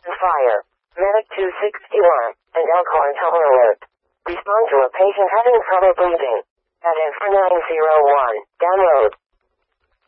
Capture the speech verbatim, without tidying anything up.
Fire. Medic two sixty-one. And Elkhorn Tower Alert. Respond to a patient having trouble breathing. At F nine zero one. Download.